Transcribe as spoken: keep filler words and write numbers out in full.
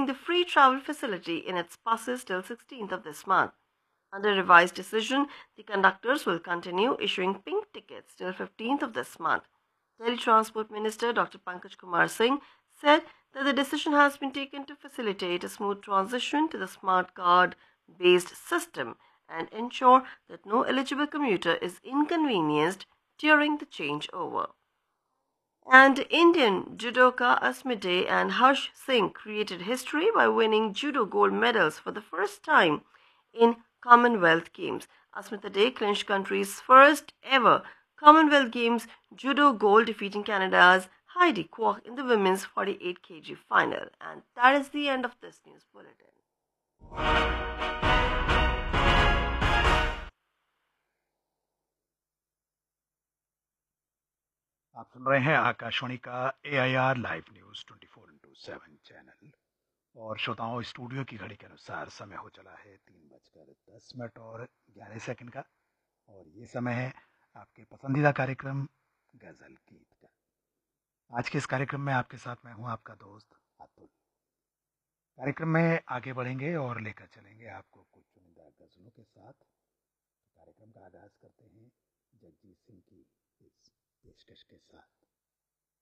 using the free travel facility in its buses till sixteenth of this month. Under revised decision, the conductors will continue issuing pink tickets till fifteenth of this month. Delhi Transport Minister Doctor Pankaj Kumar Singh said that the decision has been taken to facilitate a smooth transition to the smart card-based system and ensure that no eligible commuter is inconvenienced during the changeover. And Indian judoka Asmita and Harsh Singh created history by winning judo gold medals for the first time in Commonwealth Games. Asmita Day clinched country's first ever Commonwealth Games judo gold, defeating Canada's Heidi Kwok in the women's forty-eight kilograms final. And that is the end of this news bulletin. आप सुन रहे हैं आकाशवाणी का ए I R live news twenty four into seven channel. और श्रोताओं, studio की घड़ी के अनुसार समय हो चला है तीन बजकर दस मिनट और ग्यारह सेकंड का, और ये समय है आपके पसंदीदा कार्यक्रम गजल गीत का। आज के इस कार्यक्रम में आपके साथ मैं हूं आपका दोस्त अतुल। कार्यक्रम में आगे बढ़ेंगे और लेकर चलेंगे आपको कुछ चुनिंदा गजलों के साथ। कार्यक्रम का आगाज करते हैं जगजीत सिंह की इस पेशकश के साथ।